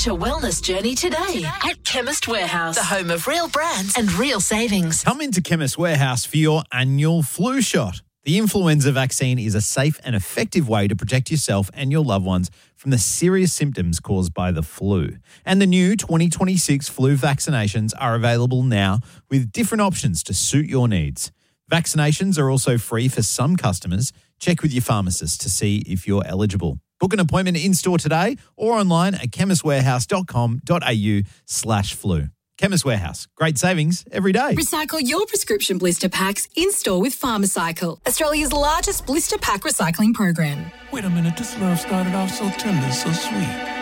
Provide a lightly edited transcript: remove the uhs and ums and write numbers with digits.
Start your wellness journey today at Chemist Warehouse, the home of real brands and real savings. Come into Chemist Warehouse for your annual flu shot. The influenza vaccine is a safe and effective way to protect yourself and your loved ones from the serious symptoms caused by the flu. And the new 2026 flu vaccinations are available now with different options to suit your needs. Vaccinations are also free for some customers. Check with your pharmacist to see if you're eligible. Book an appointment in-store today or online at chemistwarehouse.com.au/flu. Chemist Warehouse. Great savings every day. Recycle your prescription blister packs in-store with Pharmacycle, Australia's largest blister pack recycling program. Wait a minute, this love started off so tender, so sweet.